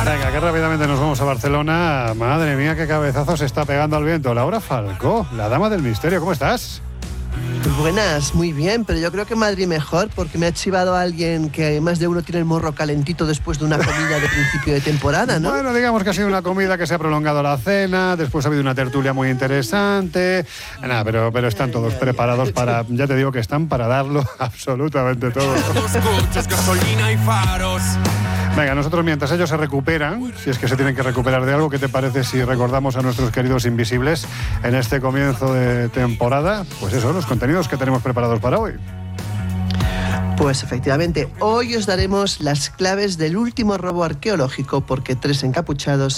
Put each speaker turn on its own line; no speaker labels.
Venga, que rápidamente nos vamos a Barcelona. Madre mía, qué cabezazo se está pegando al viento. Laura Falcó, la dama del misterio, ¿cómo estás?
Buenas, muy bien, pero yo creo que Madrid mejor, porque me ha chivado a alguien que más de uno tiene el morro calentito después de una comida de principio de temporada, ¿no?
Bueno, digamos que ha sido una comida que se ha prolongado la cena, después ha habido una tertulia muy interesante. Nada, pero están todos preparados para, ya te digo que están para darlo absolutamente todo.
Gasolina y faros.
Venga, nosotros mientras ellos se recuperan, si es que se tienen que recuperar de algo, ¿qué te parece si recordamos a nuestros queridos invisibles en este comienzo de temporada? Pues eso, los contenidos que tenemos preparados para hoy.
Pues efectivamente, hoy os daremos las claves del último robo arqueológico, porque 3 encapuchados